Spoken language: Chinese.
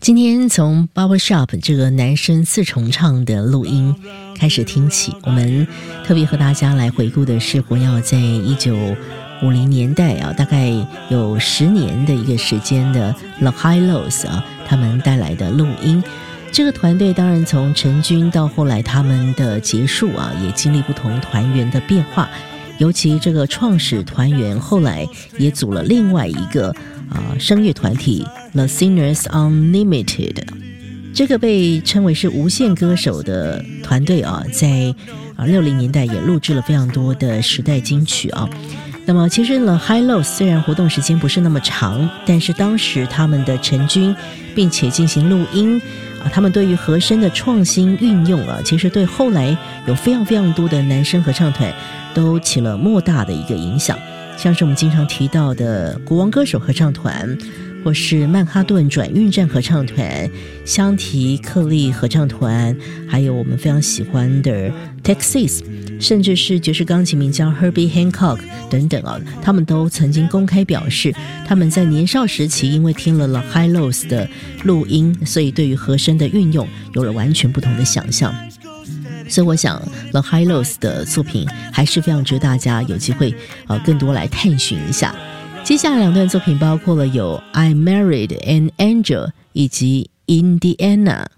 今天从 Barbershop 这个男生四重唱的录音开始听起，我们特别和大家来回顾的是活跃在1950年代啊，大概有10年的一个时间的 The Hi-Lo's 啊，他们带来的录音。这个团队当然从成军到后来他们的结束啊，也经历不同团员的变化。尤其这个创始团员后来也组了另外一个声乐团体 The Singers Unlimited， 这个被称为是无限歌手的团队啊，在60年代也录制了非常多的时代金曲啊。那么其实 The Hi-Lo's 虽然活动时间不是那么长，但是当时他们的成军并且进行录音他们对于和声的创新运用其实对后来有非常非常多的男声合唱团都起了莫大的一个影响，像是我们经常提到的国王歌手合唱团，或是曼哈顿转运站合唱团、香缇克利合唱团，还有我们非常喜欢的 Texas， 甚至是爵士钢琴名将 Herbie Hancock 等等他们都曾经公开表示，他们在年少时期因为听了 The Hi-Lo's 的录音，所以对于和声的运用有了完全不同的想象。所以我想 The Hi-Lo's 的作品还是非常值得大家有机会更多来探寻一下。接下来2段作品包括了有 I Married an Angel 以及 Indiana。